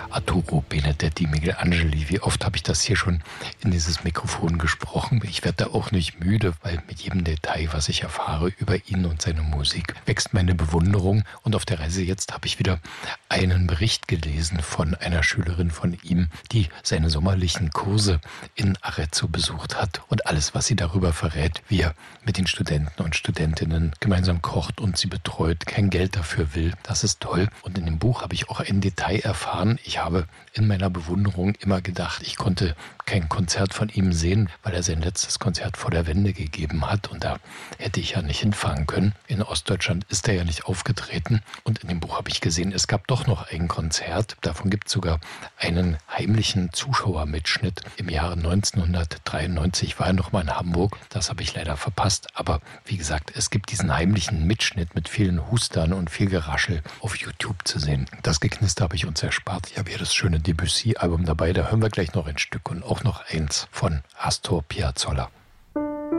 Arturo Benedetti, Michelangeli. Wie oft habe ich das hier schon in dieses Mikrofon gesprochen? Ich werde da auch nicht müde, weil mit jedem Detail, was ich erfahre über ihn und seine Musik, wächst meine Bewunderung. Und auf der Reise jetzt habe ich wieder einen Bericht gelesen von einer Schülerin von ihm, die seine sommerlichen Kurse in Arezzo besucht hat und alles, was sie darüber verrät, wie er mit den Studenten und Studentinnen gemeinsam kocht und sie betreut, kein Geld dafür will. Das ist toll. Und in dem Buch habe ich auch ein Detail erfahren. Ich habe in meiner Bewunderung immer gedacht, ich konnte kein Konzert von ihm sehen, weil er sein letztes Konzert vor der Wende gegeben hat und da hätte ich ja nicht hinfahren können. In Ostdeutschland ist er ja nicht aufgetreten und in dem Buch habe ich gesehen, es gab doch noch ein Konzert. Davon gibt es sogar einen heimlichen Zuschauermitschnitt. Im Jahre 1993 war er noch mal in Hamburg. Das habe ich leider verpasst. Aber wie gesagt, es gibt diesen heimlichen Mitschnitt mit vielen Hustern und viel Geraschel auf YouTube zu sehen. Das Geknister habe ich uns erspart. Ich habe hier das schöne Debussy-Album dabei. Da hören wir gleich noch ein Stück und auch noch eins von Astor Piazzolla.